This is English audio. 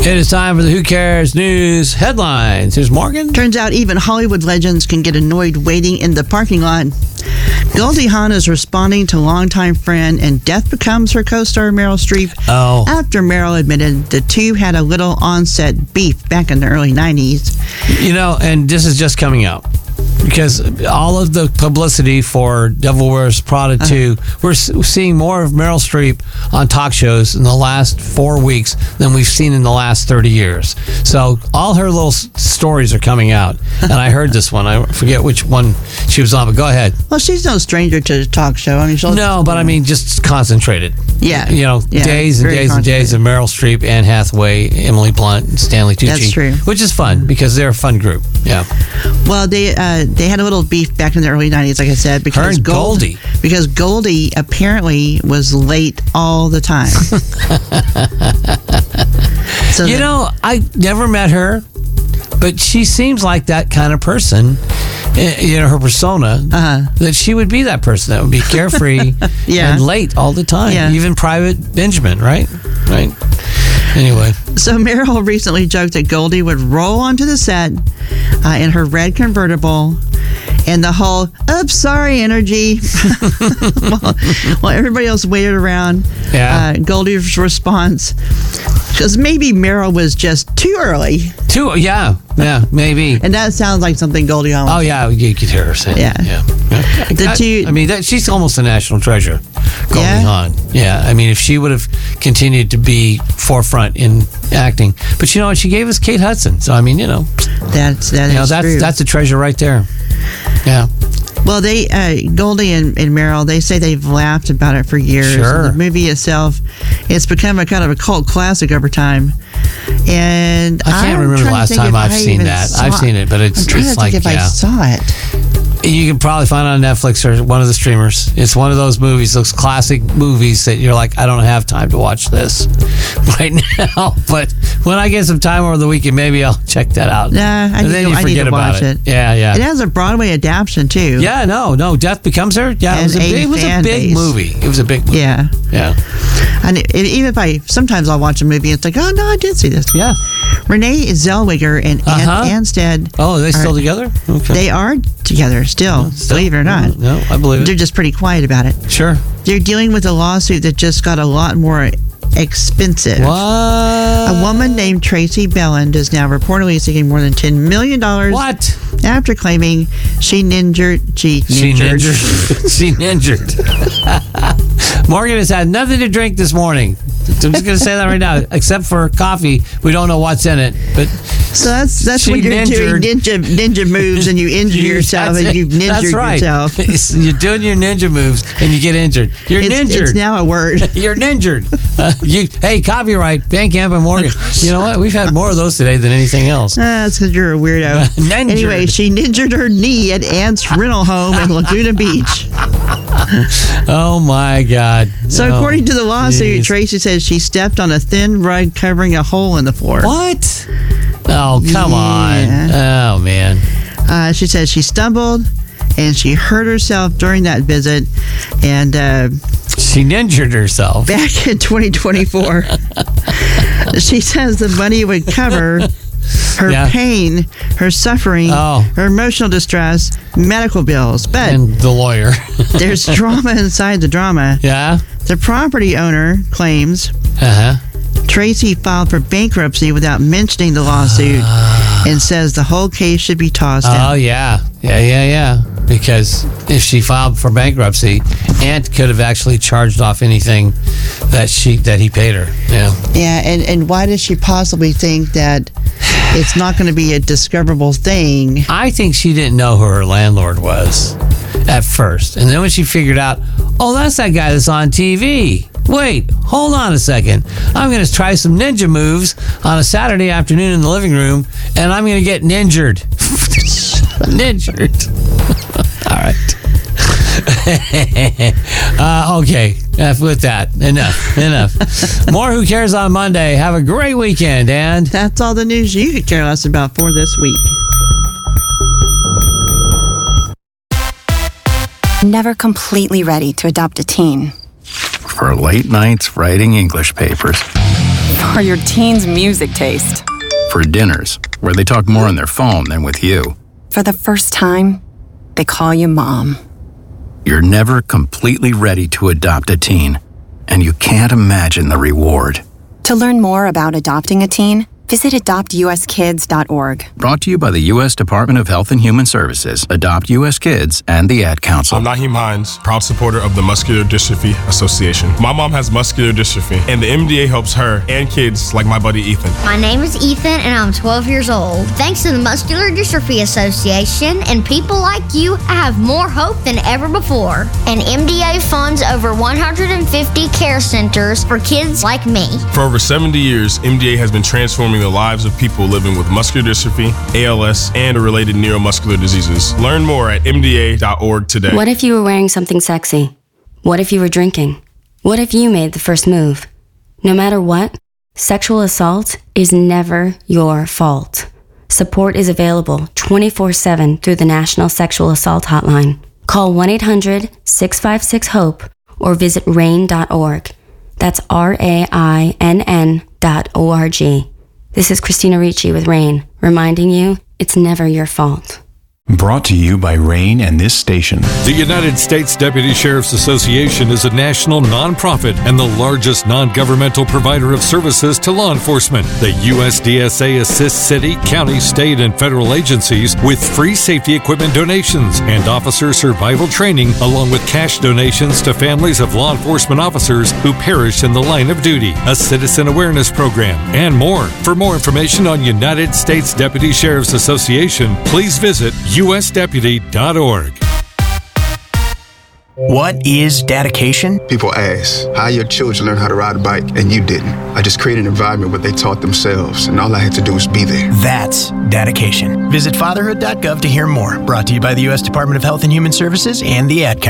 It is time for the Who Cares News headlines. Here's Morgan. Turns out even Hollywood legends can get annoyed waiting in the parking lot. Goldie Hawn is responding to longtime friend and Death Becomes her co-star Meryl Streep after Meryl admitted the two had a little on-set beef back in the early 90s. You know, and this is just coming out because all of the publicity for Devil Wears Prada 2, we're seeing more of Meryl Streep on talk shows in the last 4 weeks than we've seen in the last 30 years. So all her little stories are coming out. And I heard this one. I forget which one she was on, but go ahead. Well, she's no stranger to the talk show. I mean, no, but I mean, just concentrated. Yeah. You know, days and days and days of Meryl Streep, Anne Hathaway, Emily Blunt, and Stanley Tucci. That's true. Which is fun because they're a fun group. Yeah. Well, they had a little beef back in the early 90s, like I said, because Goldie. Because Goldie apparently was late all the time. So you know, I never met her, but she seems like that kind of person. You know, her persona, that she would be that person that would be carefree and late all the time. Yeah. Even Private Benjamin, right? Right. Anyway. So Meryl recently joked that Goldie would roll onto the set in her red convertible and the whole, oops, sorry energy. While everybody else waited around, Goldie's response, because maybe Meryl was just too early. Yeah, maybe. And that sounds like something Goldie Hawn. Oh, yeah, you could hear her say. Yeah. I mean, she's almost a national treasure, Goldie Hawn. Yeah, I mean, if she would have continued to be forefront in acting. But you know what? She gave us Kate Hudson. So, I mean, that's true. That's a treasure right there. Yeah. Well, Goldie and Meryl, they say they've laughed about it for years. Sure. And the movie itself, it's become a kind of a cult classic over time. And I can't remember the last time I've seen that. I've seen it, but it's like, if I saw it. You can probably find it on Netflix or one of the streamers. It's one of those movies, those classic movies that you're like, I don't have time to watch this right now. But when I get some time over the weekend, maybe I'll check that out. I need to watch it. Yeah. It has a Broadway adaptation too. Yeah, no. Death Becomes Her. Yeah, it was a big movie. It was a big movie. Yeah. And even if sometimes I'll watch a movie, it's like, oh no, I did see this. Yeah. Renee Zellweger and Ann Anstead. Oh, are they still together? Okay. They are together still, believe it or not. No, I believe it. They're just pretty quiet about it. Sure. They're dealing with a lawsuit that just got a lot more expensive. What? A woman named Tracy Belland is now reportedly seeking more than $10 million. What? After claiming she ninjured. Morgan has had nothing to drink this morning. I'm just going to say that right now. Except for coffee, we don't know what's in it. But so that's when you're doing ninja moves and you injure yourself and you've ninjured yourself. You're doing your ninja moves and you get injured. You're ninjured. It's now a word. You're ninjured. Hey, copyright Van Camp and Morgan. You know what? We've had more of those today than anything else. That's because you're a weirdo. Anyway, she ninjured her knee at Ant's rental home in Laguna Beach. Oh my God. So according to the lawsuit, Tracy says she stepped on a thin rug covering a hole in the floor. What? Oh, come on. Oh, man. She says she stumbled and she hurt herself during that visit. And she ninjured herself. Back in 2024, she says the money would cover her pain, her suffering, her emotional distress, medical bills. But and the lawyer. There's drama inside the drama. Yeah. The property owner claims Tracy filed for bankruptcy without mentioning the lawsuit and says the whole case should be tossed out. Oh, yeah. Because if she filed for bankruptcy, Ant could have actually charged off anything that he paid her. Yeah, and why does she possibly think that it's not going to be a discoverable thing? I think she didn't know who her landlord was at first. And then when she figured out, oh, that's that guy that's on TV. Wait, hold on a second. I'm going to try some ninja moves on a Saturday afternoon in the living room, and I'm going to get ninjured. Ninjured. All right. Okay, with that, enough. More Who Cares on Monday. Have a great weekend, and that's all the news you could care less about for this week. Never completely ready to adopt a teen. For late nights writing English papers. For your teen's music taste. For dinners, where they talk more on their phone than with you. For the first time, they call you mom. You're never completely ready to adopt a teen, and you can't imagine the reward. To learn more about adopting a teen, visit adoptuskids.org. Brought to you by the U.S. Department of Health and Human Services, Adopt U.S. Kids, and the Ad Council. I'm Naheem Hines, proud supporter of the Muscular Dystrophy Association. My mom has muscular dystrophy, and the MDA helps her and kids like my buddy Ethan. My name is Ethan, and I'm 12 years old. Thanks to the Muscular Dystrophy Association and people like you, I have more hope than ever before. And MDA funds over 150 care centers for kids like me. For over 70 years, MDA has been transforming the lives of people living with muscular dystrophy, ALS, and related neuromuscular diseases. Learn more at MDA.org today. What if you were wearing something sexy? What if you were drinking? What if you made the first move? No matter what, sexual assault is never your fault. Support is available 24/7 through the National Sexual Assault Hotline. Call 1-800-656-HOPE or visit RAINN.org. That's RAINN.org. This is Christina Ricci with RAINN, reminding you it's never your fault. Brought to you by RAINN and this station. The United States Deputy Sheriff's Association is a national nonprofit and the largest non-governmental provider of services to law enforcement. The USDSA assists city, county, state, and federal agencies with free safety equipment donations and officer survival training, along with cash donations to families of law enforcement officers who perish in the line of duty, a citizen awareness program, and more. For more information on United States Deputy Sheriff's Association, please visit usdeputy.org. What is dedication? People ask, how your children learn how to ride a bike and you didn't? I just created an environment where they taught themselves, and all I had to do was be there. That's dedication. Visit fatherhood.gov to hear more. Brought to you by the U.S. Department of Health and Human Services and the Ad Council.